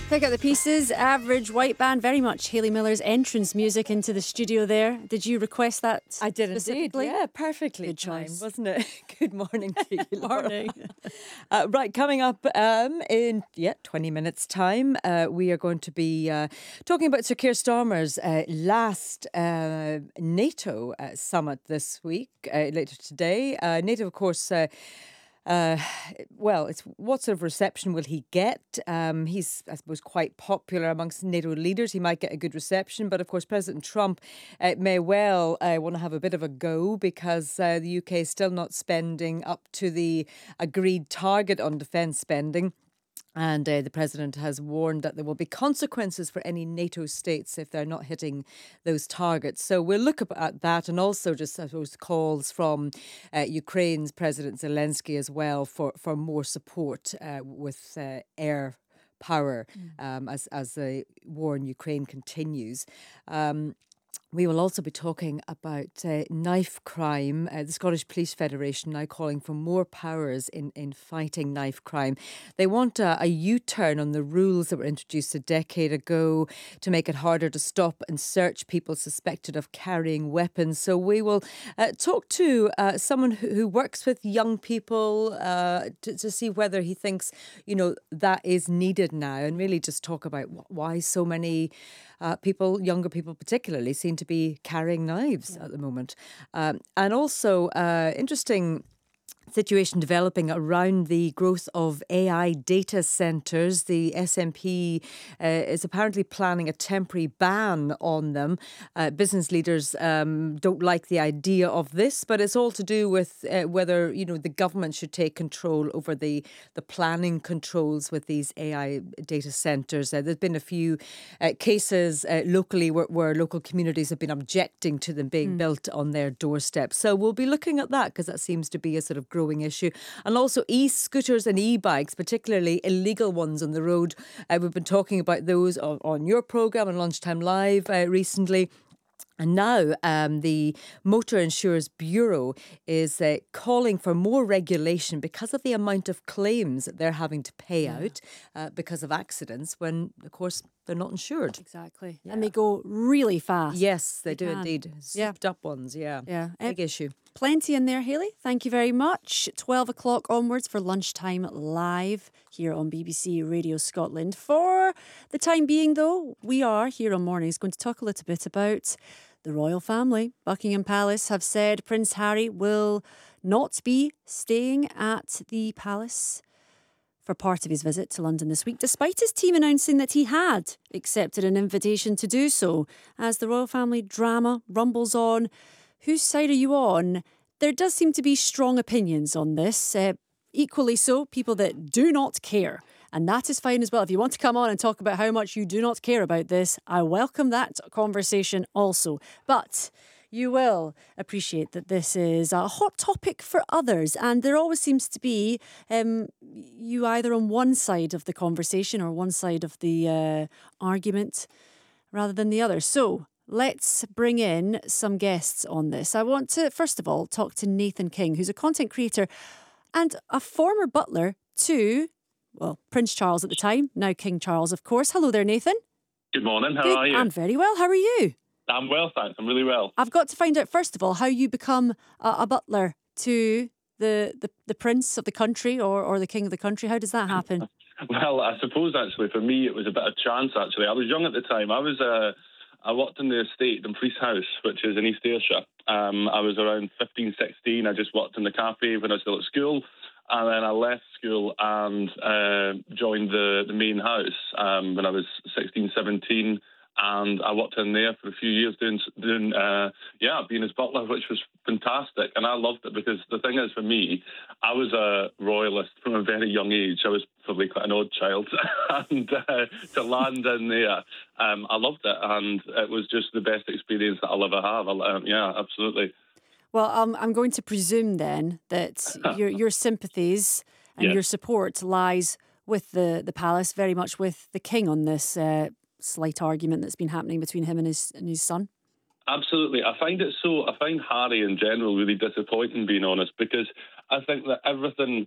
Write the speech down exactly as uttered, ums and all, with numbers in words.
Pick out the pieces. Average White Band, very much Hayley Miller's entrance music into the studio there. Did you request that? I did indeed. Yeah, perfectly. Good choice, time, wasn't it? Good morning to you. Morning. uh, right, coming up um, in yeah twenty minutes' time, uh, we are going to be uh, talking about Sir Keir Starmer's uh, last uh, NATO uh, summit this week, uh, later today. Uh, NATO, of course. Uh, Uh, well, it's what sort of reception will he get? Um, he's, I suppose, quite popular amongst NATO leaders. He might get a good reception, but of course, President Trump uh, may well uh, want to have a bit of a go because uh, the U K is still not spending up to the agreed target on defence spending. And uh, the president has warned that there will be consequences for any NATO states if they're not hitting those targets. So we'll look at that, and also just, I suppose, calls from uh, Ukraine's President Zelensky as well for, for more support uh, with uh, air power mm. um, as, as the war in Ukraine continues. Um, We will also be talking about uh, knife crime. Uh, the Scottish Police Federation now calling for more powers in, in fighting knife crime. They want a, a U-turn on the rules that were introduced a decade ago to make it harder to stop and search people suspected of carrying weapons. So we will uh, talk to uh, someone who, who works with young people uh, to, to see whether he thinks, you know, that is needed now, and really just talk about why so many uh, people, younger people particularly, seem to be carrying knives yeah. at the moment. Um, and also, uh, interesting situation developing around the growth of A I data centres. The S N P uh, is apparently planning a temporary ban on them. Uh, business leaders um, don't like the idea of this, but it's all to do with uh, whether, you know, the government should take control over the, the planning controls with these A I data centres. Uh, there's been a few uh, cases uh, locally where, where local communities have been objecting to them being mm. built on their doorstep. So we'll be looking at that because that seems to be a sort of growing issue. And also e-scooters and e-bikes, particularly illegal ones on the road. Uh, we've been talking about those on, on your programme on Lunchtime Live uh, recently. And now um, the Motor Insurers Bureau is uh, calling for more regulation because of the amount of claims that they're having to pay yeah. out uh, because of accidents when, of course, they're not insured. Exactly. Yeah. And they go really fast. Yes, they, they do can. indeed. Souped yeah. up ones, yeah. Yeah. Big uh, issue. Plenty in there, Hayley. Thank you very much. twelve o'clock onwards for Lunchtime Live here on B B C Radio Scotland. For the time being, though, we are here on Mornings going to talk a little bit about the royal family. Buckingham Palace have said Prince Harry will not be staying at the palace for part of his visit to London this week, despite his team announcing that he had accepted an invitation to do so. As the royal family drama rumbles on, whose side are you on? There does seem to be strong opinions on this. Uh, equally so, people that do not care. And that is fine as well. If you want to come on and talk about how much you do not care about this, I welcome that conversation also. But you will appreciate that this is a hot topic for others. And there always seems to be um, you either on one side of the conversation or one side of the uh, argument rather than the other. So let's bring in some guests on this. I want to, first of all, talk to Nathan King, who's a content creator and a former butler to, well, Prince Charles at the time, now King Charles, of course. Hello there, Nathan. Good morning. How Good. are you? I'm very well. How are you? I'm well, thanks. I'm really well. I've got to find out, first of all, how you become a, a butler to the, the, the Prince of the country or, or the King of the country. How does that happen? Well, I suppose, actually, for me, it was a bit of chance, actually. I was young at the time. I was... Uh, I worked in the estate in Police House, which is in East Ayrshire. Um, I was around fifteen, sixteen. I just worked in the cafe when I was still at school. And then I left school and uh, joined the, the main house um, when I was sixteen, seventeen. And I worked in there for a few years doing, doing uh, yeah, being his butler, which was fantastic. And I loved it because the thing is, for me, I was a royalist from a very young age. I was probably quite an odd child. and uh, to land in there, um, I loved it. And it was just the best experience that I'll ever have. I'll, um, yeah, absolutely. Well, um, I'm going to presume then that your your sympathies and yeah. your support lies with the, the palace, very much with the king on this uh, slight argument that's been happening between him and his and his son. Absolutely. I find it so, I find Harry in general really disappointing, being honest, because I think that everything